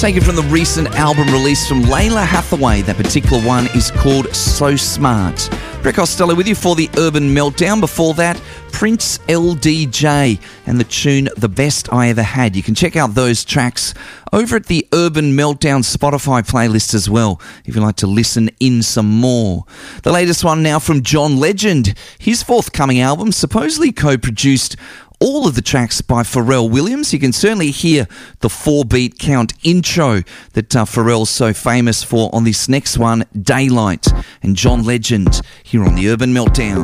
Taken from the recent album release from Layla Hathaway. That particular one is called So Smart. Brett Costello with you for the Urban Meltdown. Before that, Prince LDJ and the tune The Best I Ever Had. You can check out those tracks over at the Urban Meltdown Spotify playlist as well, if you'd like to listen in some more. The latest one now from John Legend. His forthcoming album supposedly co-produced all of the tracks by Pharrell Williams. You can certainly hear the 4-beat count intro that Pharrell's so famous for on this next one, Daylight. And John Legend here on the Urban Meltdown.